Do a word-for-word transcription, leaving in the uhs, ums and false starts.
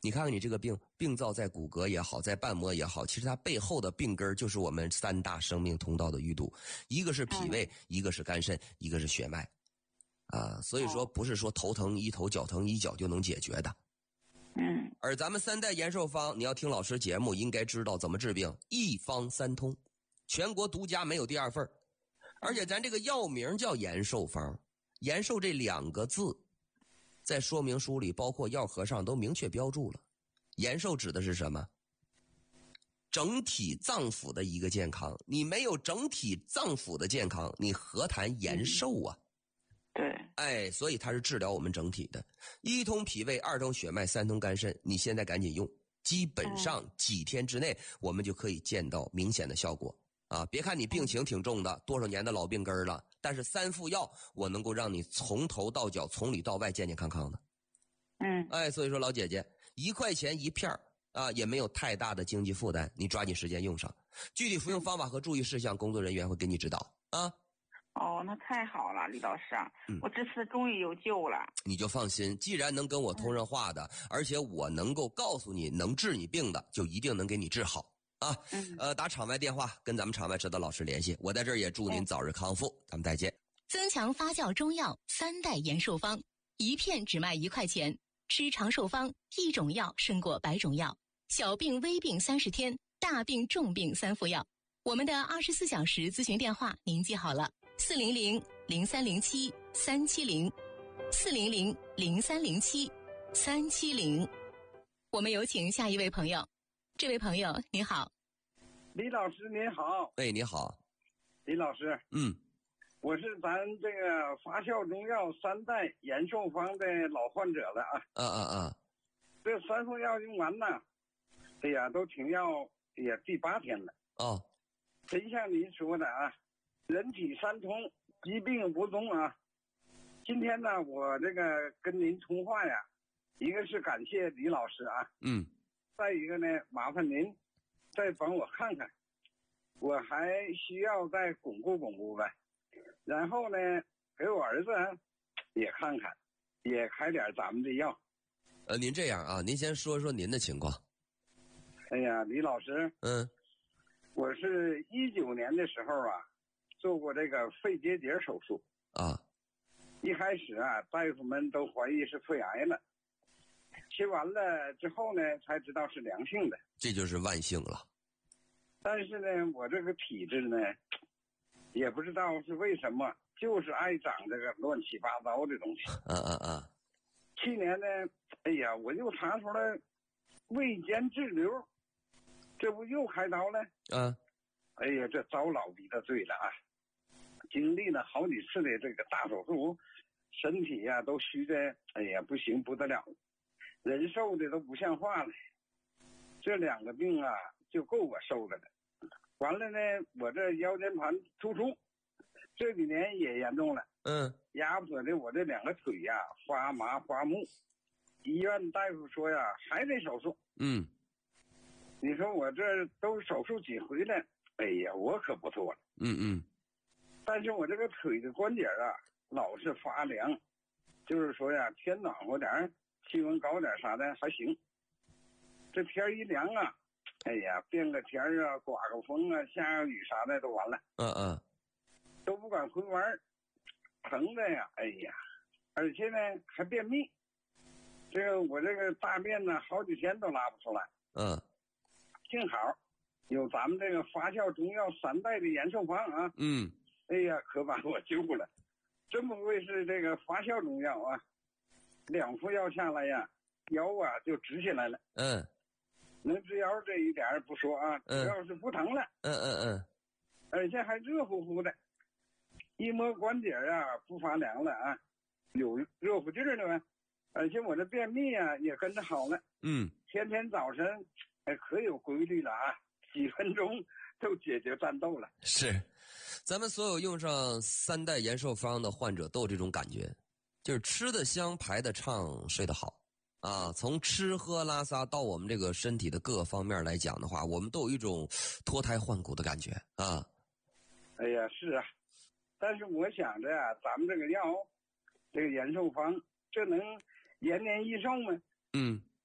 你看看你这个病，病灶在骨骼也好，在瓣膜也好，其实它背后的病根就是我们三大生命通道的淤堵，一个是脾胃，一个是肝肾，一个是血脉。啊，所以说不是说头疼医头脚疼医脚就能解决的。 嗯， 而咱们三代延寿方，你要听老师节目应该知道怎么治病，一方三通，全国独家，没有第二份。而且咱这个药名叫延寿方，延寿这两个字在说明书里包括药盒上都明确标注了。延寿指的是什么？整体脏腑的一个健康，你没有整体脏腑的健康，你何谈延寿啊？ 对， 哎，所以它是治疗我们整体的，一通脾胃，二通血脉，三通肝肾。你现在赶紧用，基本上几天之内我们就可以见到明显的效果啊！别看你病情挺重的，多少年的老病根了，但是三副药我能够让你从头到脚，从里到外健健康康的。 嗯， 哎，所以说老姐姐，一块钱一片啊，也没有太大的经济负担，你抓紧时间用上。具体服用方法和注意事项，工作人员会给你指导啊。 哦，那太好了，李老师啊， 嗯、 我这次终于有救了。 你就放心，既然能跟我通上话的，嗯、而且我能够告诉你能治你病的，就一定能给你治好啊。 嗯， 呃，打场外电话跟咱们场外指导老师联系，我在这儿也祝您早日康复，嗯、咱们再见。 增强发酵中药三代延寿方，一片只卖一块钱，吃长寿方，一种药胜过百种药，小病微病三十天，大病重病三副药。我们的二十四小时咨询电话您记好了。四零零零三零七三七零，四零零零三零七三七零。我们有请下一位朋友。这位朋友你好。 李老师您好。 哎，你好。 李老师， 嗯， 我是咱这个发酵中药三代延寿方的老患者了啊。 啊啊啊！ 这三副药用完了，哎呀，都停药，哎呀，第八天了。 哦， 真像您说的啊。人体三通，疾病无踪啊！今天呢，我这个跟您通话呀，一个是感谢李老师啊， 嗯， 再一个呢，麻烦您再帮我看看，我还需要再巩固巩固呗。然后呢，给我儿子也看看，也开点咱们的药。 呃，您这样啊，您先说说您的情况。 哎呀，李老师， 嗯， 我是一九年的时候啊。做过这个肺结节手术啊， 一开始啊，大夫们都怀疑是肺癌了，切完了之后呢，才知道是良性的， 这就是万幸了。 但是呢，我这个体质呢，也不知道是为什么，就是爱长这个乱七八糟的东西。 嗯嗯嗯。 去年呢，哎呀，我又查出来胃间滞留，这不又开刀了？ 嗯、啊。 哎呀，这遭老逼的罪了啊！经历了好几次的这个大手术，身体呀、啊、都虚的，哎呀不行不得了，人瘦的都不像话了。这两个病啊，就够我受的了。完了呢，我这腰间盘突出，这几年也严重了。 嗯， 压迫的我这两个腿呀、啊、发麻发木，医院大夫说呀还得手术。 嗯， 你说我这都手术几回了？哎呀，我可不错了。 嗯嗯。 但是我这个腿的关节啊，老是发凉，就是说呀，天暖和点，气温高点啥的还行。这天一凉啊，哎呀，变个天啊，刮个风啊，下个雨啥的都完了。 嗯嗯。 都不敢回弯，疼的呀，哎呀，而且呢还便秘。这个我这个大便呢，好几天都拉不出来。 嗯。 幸好有咱们这个发酵中药三代的延寿方啊。 嗯。 哎呀，可把我救了！真不愧是这个发酵中药啊，两副药下来呀，腰啊就直起来了。 嗯。 能直腰这一点不说啊，主要是不疼了。 嗯嗯嗯。 而且还热乎乎的，一摸关节啊不发凉了啊，有热乎劲儿了呗。而且我这便秘啊也跟着好了。 嗯。 天天早晨哎可有规律了啊，几分钟就解决战斗了。 是，咱们所有用上三代延寿方的患者都有这种感觉，就是吃得香、排得畅、睡得好啊。从吃喝拉撒到我们这个身体的各个方面来讲的话，我们都有一种脱胎换骨的感觉啊。 哎呀，是啊，但是我想着啊，咱们这个药，这个延寿方，这能延年益寿吗？ 嗯，